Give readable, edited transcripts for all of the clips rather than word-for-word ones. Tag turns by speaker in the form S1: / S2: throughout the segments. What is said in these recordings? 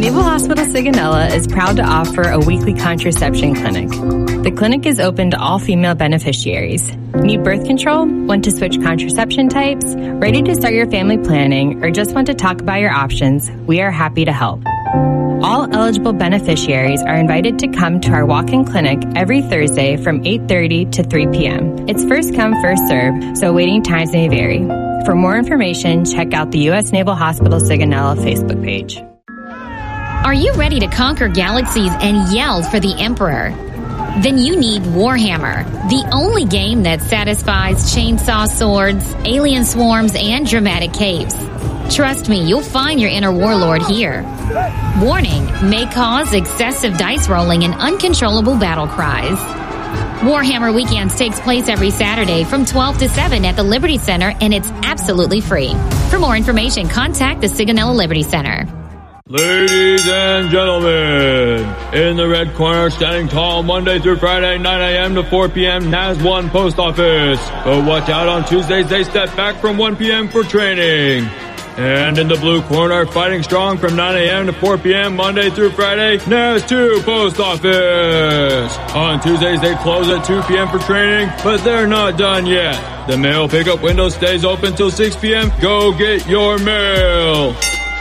S1: Naval Hospital Sigonella is proud to offer a weekly contraception clinic. The clinic is open to all female beneficiaries. Need birth control? Want to switch contraception types? Ready to start your family planning? Or just want to talk about your options? We are happy to help. All eligible beneficiaries are invited to come to our walk-in clinic every Thursday from 8:30 to 3 p.m. It's first come, first serve, so waiting times may vary. For more information, check out the U.S. Naval Hospital Sigonella Facebook page.
S2: Are you ready to conquer galaxies and yell for the Emperor? Then you need Warhammer, the only game that satisfies chainsaw swords, alien swarms, and dramatic caves. Trust me, you'll find your inner warlord here. Warning, may cause excessive dice rolling and uncontrollable battle cries. Warhammer Weekends takes place every Saturday from 12 to 7 at the Liberty Center, and it's absolutely free. For more information, contact the Sigonella Liberty Center.
S3: Ladies and gentlemen, in the red corner, standing tall Monday through Friday, 9 a.m. to 4 p.m., Naz 1 Post Office. But watch out, on Tuesdays, they step back from 1 p.m. for training. And in the blue corner, fighting strong from 9 a.m. to 4 p.m. Monday through Friday, Naz 2 Post Office. On Tuesdays, they close at 2 p.m. for training, but they're not done yet. The mail pickup window stays open till 6 p.m. Go get your mail.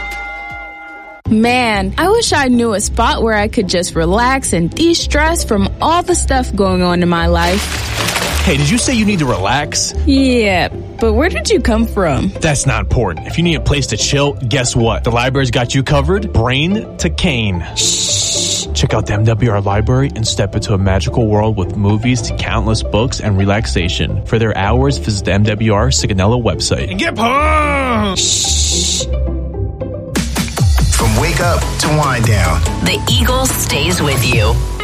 S4: Man, I wish I knew a spot where I could just relax and de-stress from all the stuff going on in my life.
S5: Hey, did you say you need to relax?
S4: Yeah, but where did you come from?
S5: That's not important. If you need a place to chill, guess what? The library's got you covered, brain to cane. Shh. Check out the MWR Library and step into a magical world with movies, countless books, and relaxation. For their hours, visit the MWR Sigonella website.
S6: And get pumped!
S4: Shh.
S7: From wake up to wind down,
S8: the Eagle stays with you.